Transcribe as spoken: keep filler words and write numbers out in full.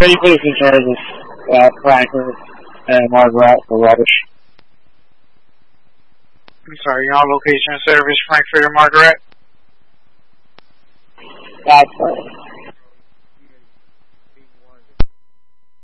Can you please in charge of uh, Frankfurt and Margaret for rubbish? I'm sorry, y'all location of service, Frankfurt and Margaret? That's right.